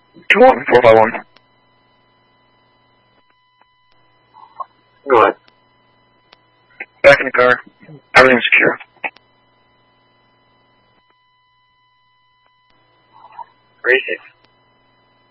2-1, 4-5-1. Go ahead. Back in the car. Everything's secure. Very safe.